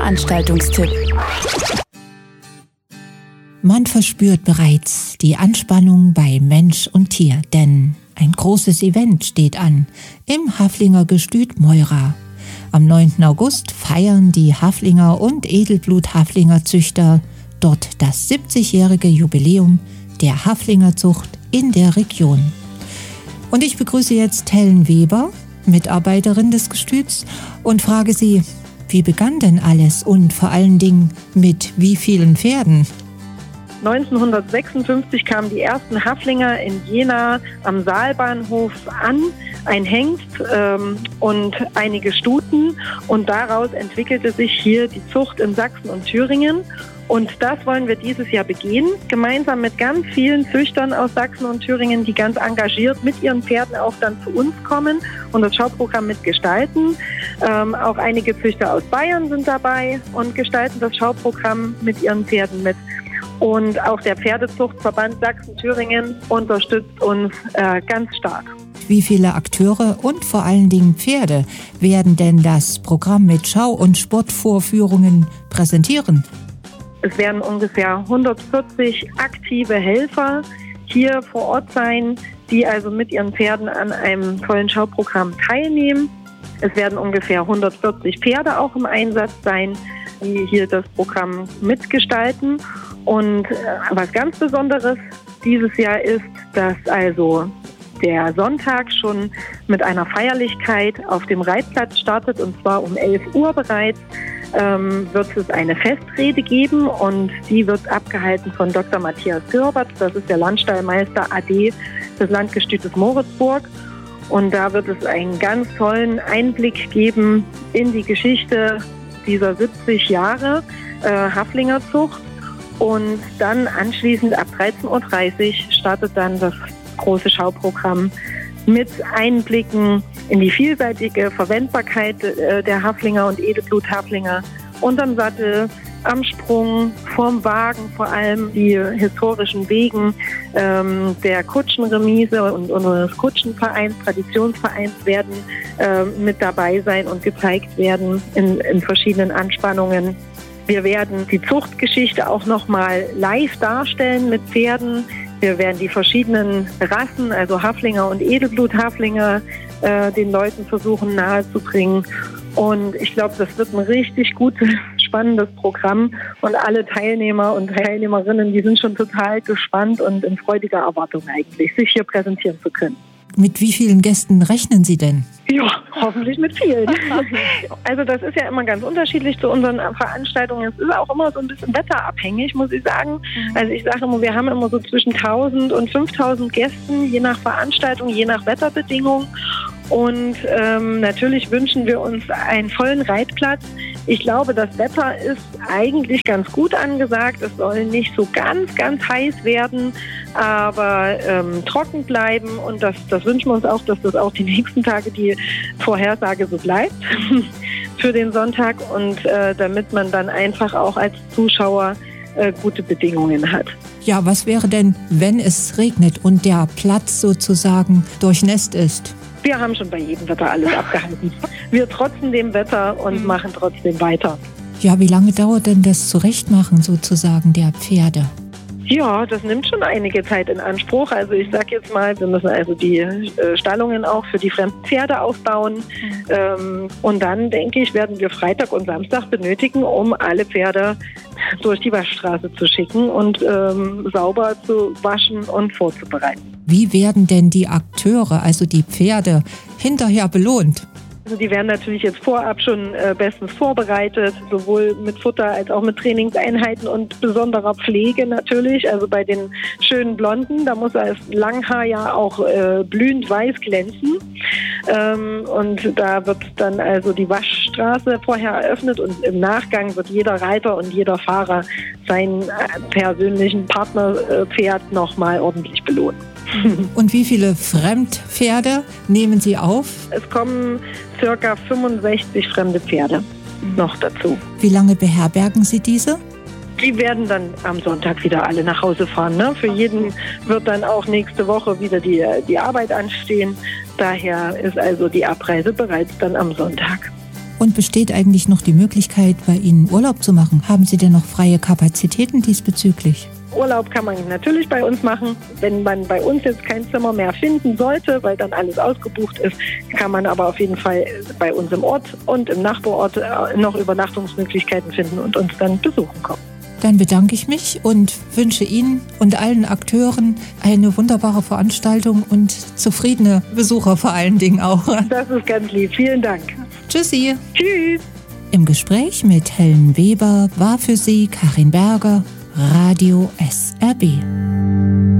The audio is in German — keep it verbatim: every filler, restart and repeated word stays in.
Veranstaltungstipp. Man verspürt bereits die Anspannung bei Mensch und Tier, denn ein großes Event steht an im Haflinger Gestüt Meura. Am neunten August feiern die Haflinger und Edelblut-Haflinger Züchter dort das siebzigjährige Jubiläum der Haflingerzucht in der Region. Und ich begrüße jetzt Helen Weber, Mitarbeiterin des Gestüts, und frage sie, wie begann denn alles und vor allen Dingen mit wie vielen Pferden? neunzehnhundertsechsundfünfzig kamen die ersten Haflinger in Jena am Saalbahnhof an, ein Hengst ähm, und einige Stuten, und daraus entwickelte sich hier die Zucht in Sachsen und Thüringen. Und das wollen wir dieses Jahr begehen, gemeinsam mit ganz vielen Züchtern aus Sachsen und Thüringen, die ganz engagiert mit ihren Pferden auch dann zu uns kommen und das Schauprogramm mitgestalten. Ähm, auch einige Züchter aus Bayern sind dabei und gestalten das Schauprogramm mit ihren Pferden mit. Und auch der Pferdezuchtverband Sachsen-Thüringen unterstützt uns äh, ganz stark. Wie viele Akteure und vor allen Dingen Pferde werden denn das Programm mit Schau- und Sportvorführungen präsentieren? Es werden ungefähr hundertvierzig aktive Helfer hier vor Ort sein, die also mit ihren Pferden an einem vollen Schauprogramm teilnehmen. Es werden ungefähr hundertvierzig Pferde auch im Einsatz sein, die hier das Programm mitgestalten. Und äh, was ganz Besonderes dieses Jahr ist, dass also der Sonntag schon mit einer Feierlichkeit auf dem Reitplatz startet, und zwar um elf Uhr bereits. Ähm, wird es eine Festrede geben, und die wird abgehalten von Doktor Matthias Gürbert. Das ist der Landstallmeister A D des Landgestütes Moritzburg. Und da wird es einen ganz tollen Einblick geben in die Geschichte dieser siebzig Jahre äh, Haflingerzucht. Und dann anschließend ab dreizehn Uhr dreißig startet dann das große Schauprogramm mit Einblicken in die vielseitige Verwendbarkeit äh, der Haflinger und Edelblut-Haflinger unterm Sattel, am Sprung, vorm Wagen, vor allem die historischen Wegen ähm, der Kutschenremise und unseres Kutschenvereins, Traditionsvereins werden äh, mit dabei sein und gezeigt werden in, in verschiedenen Anspannungen. Wir werden die Zuchtgeschichte auch nochmal live darstellen mit Pferden. Wir werden die verschiedenen Rassen, also Haflinger und Edelblut-Haflinger, äh, den Leuten versuchen nahezubringen. Und ich glaube, das wird ein richtig gutes, spannendes Programm. Und alle Teilnehmer und Teilnehmerinnen, die sind schon total gespannt und in freudiger Erwartung eigentlich, sich hier präsentieren zu können. Mit wie vielen Gästen rechnen Sie denn? Ja, hoffentlich mit vielen. Also das ist ja immer ganz unterschiedlich zu unseren Veranstaltungen. Es ist auch immer so ein bisschen wetterabhängig, muss ich sagen. Also ich sage immer, wir haben immer so zwischen tausend und fünftausend Gästen, je nach Veranstaltung, je nach Wetterbedingungen. Und ähm, natürlich wünschen wir uns einen vollen Reitplatz. Ich glaube, das Wetter ist eigentlich ganz gut angesagt. Es soll nicht so ganz, ganz heiß werden, aber ähm, trocken bleiben. Und das, das wünschen wir uns auch, dass das auch die nächsten Tage die Vorhersage so bleibt für den Sonntag. Und äh, damit man dann einfach auch als Zuschauer äh, gute Bedingungen hat. Ja, was wäre denn, wenn es regnet und der Platz sozusagen durchnässt ist? Wir haben schon bei jedem Wetter alles abgehalten. Wir trotzen dem Wetter und machen trotzdem weiter. Ja, wie lange dauert denn das Zurechtmachen sozusagen der Pferde? Ja, das nimmt schon einige Zeit in Anspruch. Also ich sage jetzt mal, wir müssen also die äh, Stallungen auch für die fremden Pferde aufbauen. Mhm. Ähm, und dann, denke ich, werden wir Freitag und Samstag benötigen, um alle Pferde durch die Waschstraße zu schicken und ähm, sauber zu waschen und vorzubereiten. Wie werden denn die Akteure, also die Pferde, hinterher belohnt? Also die werden natürlich jetzt vorab schon äh, bestens vorbereitet, sowohl mit Futter als auch mit Trainingseinheiten und besonderer Pflege natürlich. Also bei den schönen Blonden, da muss das Langhaar ja auch äh, blühend weiß glänzen. Ähm, und da wird dann also die Waschstraße vorher eröffnet und im Nachgang wird jeder Reiter und jeder Fahrer seinen äh, persönlichen Partnerpferd äh, nochmal ordentlich belohnen. Und wie viele Fremdpferde nehmen Sie auf? Es kommen circa fünfundsechzig fremde Pferde noch dazu. Wie lange beherbergen Sie diese? Die werden dann am Sonntag wieder alle nach Hause fahren. Ne? Für jeden wird dann auch nächste Woche wieder die, die Arbeit anstehen. Daher ist also die Abreise bereits dann am Sonntag. Und besteht eigentlich noch die Möglichkeit, bei Ihnen Urlaub zu machen? Haben Sie denn noch freie Kapazitäten diesbezüglich? Urlaub kann man natürlich bei uns machen. Wenn man bei uns jetzt kein Zimmer mehr finden sollte, weil dann alles ausgebucht ist, kann man aber auf jeden Fall bei uns im Ort und im Nachbarort noch Übernachtungsmöglichkeiten finden und uns dann besuchen kommen. Dann bedanke ich mich und wünsche Ihnen und allen Akteuren eine wunderbare Veranstaltung und zufriedene Besucher vor allen Dingen auch. Das ist ganz lieb. Vielen Dank. Tschüssi. Tschüss. Im Gespräch mit Helen Weber war für Sie Karin Berger, Radio S R B.